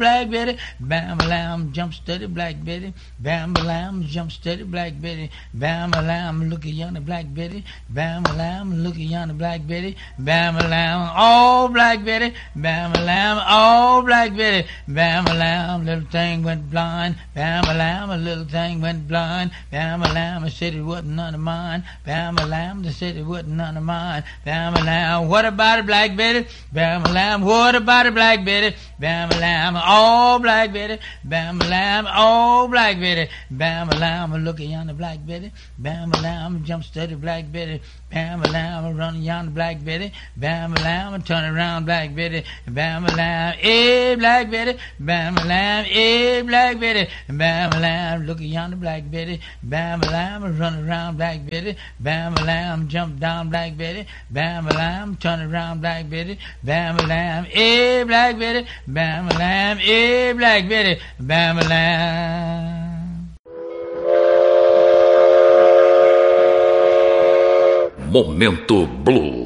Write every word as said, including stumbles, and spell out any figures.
Black Betty, bam a lamb, jump steady, Black Betty, bam a lamb, jump steady, Black Betty, bam a lamb, look at yonder Black Betty, bam a lamb, look at yonder Black Betty, bam a lamb, oh Black Betty, bam a lamb, oh Black Betty, bam a lamb, little thing went blind, bam a lamb, a little thing went blind, bam a lamb, I said it wasn't none of mine, bam a lamb, they said it wasn't none of mine, bam a lamb, what about it, Black Betty, bam a lamb, what about it, Black Betty, bam a lamb, oh Black Betty, bam a lamb, oh Black Betty, bam a lamb, look at yonder Black Betty, bam a lamb, jump steady, Black Betty, bam a lamb, run yonder Black Betty, bam a lamb, turn around Black Betty, bam a lamb, eh Black Betty, bam a lamb, eh Black Betty, bam a lamb, look at yonder Black Betty, bam a lamb, run around Black Betty, bam a lamb, jump down Black Betty, bam a lamb, turn around Black Betty, bam a lamb, eh Black Betty, bam a lamb, eh Black Betty, bam a lamb. Momento Blue.